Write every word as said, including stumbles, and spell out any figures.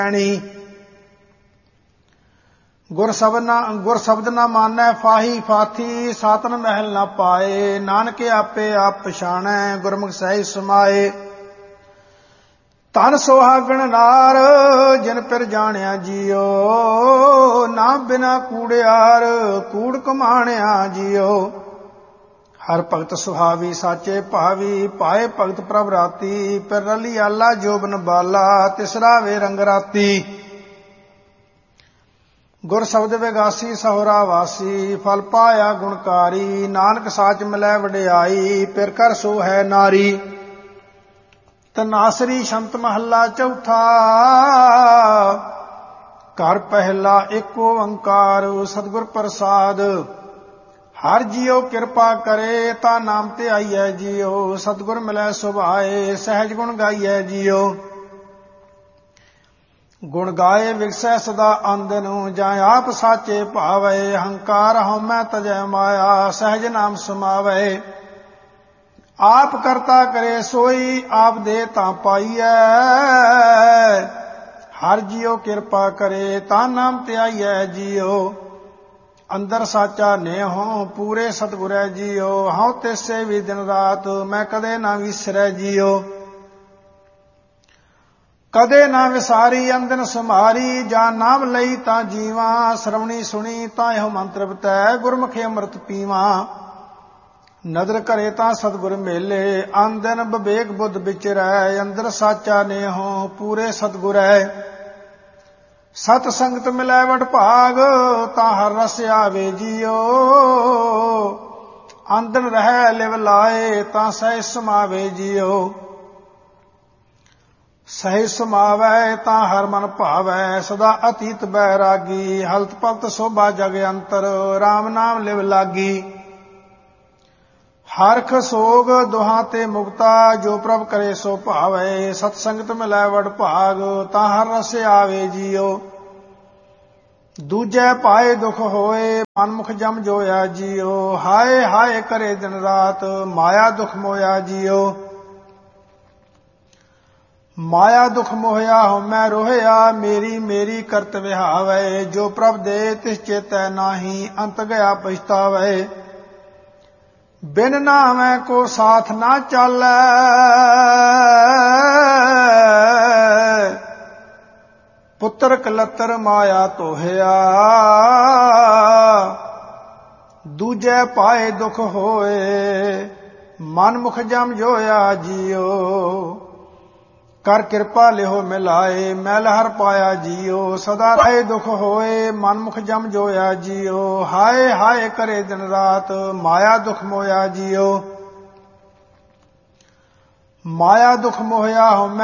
गुर शब्द ना गुर शब्द ना मानै फाही फाथी सातन महल ना पाए नानक आपे आप पछाणै गुरमुख सही समाए धन सुहागण नार जिन पिर जाणिया जियो ना बिना कूड़ियार कूड़ कमाणिया जियो हर भगत सुहावी साचे भावी पाए भगत प्रभ राती पिर रली आला जोबन बाला तिसरा वे रंग राती गुर शब्द विगासी सहोरा वासी फल पाया गुणकारी नानक साच मिलै वडियाई पिर कर सो है नारी तनासरी शंत महला चौथा घर पहला एक ओंकार सतगुर प्रसाद हर जियो कृपा करे ता नाम ते आईए जियो सतगुर मिलै सुभाए सहज गुण गाईए जियो गुण गाए विगसै सदा आंदन ਜਾਂ ਆਪ ਸਾਚੇ ਭਾਵੈ ਹੰਕਾਰ ਹਉਮੈ ਤਜੈ ਮਾਇਆ ਸਹਿਜ ਨਾਮ ਸਮਾਵੈ ਆਪ ਕਰਤਾ ਕਰੇ ਸੋਈ ਆਪ ਦੇ ਤਾਂ ਪਾਈਐ ਹਰ ਜਿਉ ਕਿਰਪਾ ਕਰੇ ਤਾਂ ਨਾਮ ਤੇ ਆਈਐ ਜਿਉ ਅੰਦਰ ਸਾਚਾ ਨੇਹੋ ਪੂਰੇ ਸਤਿਗੁਰੈ ਜਿਉ ਹਉ ਤਿਸੈ ਵੀ ਦਿਨ ਰਾਤ ਮੈਂ ਕਦੇ ਨਾ ਵਿਸਰੈ ਜਿਉ कदे ना विसारी अंदन समारी जा नाम लई ता जीवा श्रवणी सुनी ता यह मंत्र बतै गुरमुखे अमृत पीवा नदर करे ता सतगुर मेले आंदन विवेक बुद्ध विचरै अंदर साचा नेहो पूरे सतगुरै सत संगत मिलै वड भाग ता हर रस आवे जियो आंदन रहै लिव लाए ता सह समावे जियो ਸਹਿ ਸਮਾਵੈ ਤਾਂ ਹਰ ਮਨ ਭਾਵੈ ਸਦਾ ਅਤੀਤ ਬੈਰਾਗੀ ਹਲਤ ਪਲਤ ਸੋਭਾ ਜਗ ਅੰਤਰ RAM ਨਾਮ ਲਿਵ ਲਾਗੀ ਹਰਖ ਸੋਗ ਦੁਹਾਂ ਤੇ ਮੁਕਤਾ ਜੋ ਪ੍ਰਭ ਕਰੇ ਸੋ ਭਾਵੈ ਸਤ ਸੰਗਤ ਮਿਲੈ ਵਡ ਭਾਗ ਤਾਂ ਹਰ ਰਸ ਆਵੇ ਜਿਉ ਦੂਜੈ ਪਾਏ ਦੁਖ ਹੋਏ ਮਨਮੁਖ ਜਮ ਜੋਇਆ ਜਿਉ ਹਾਏ ਹਾਏ ਕਰੇ ਦਿਨ ਰਾਤ ਮਾਇਆ ਦੁਖ ਮੋਇਆ ਜਿਉ माया दुख मोहया हमै रोहया मेरी मेरी करत विहावै जो प्रभ दे तिस चेतै नाही अंत गया पछतावै बिन नामै को साथ ना चालै पुत्र कलतर माया तोहया दूजे पाए दुख होए मन मुख जम जोया जियो कर कृपा लिहो मिलाए मैल हर पाया जियो सदा रहे दुख होए मन मुख जम जोया जियो हाय हाय करे दिन रात माया दुख मोया जियो माया दुख मोहया हो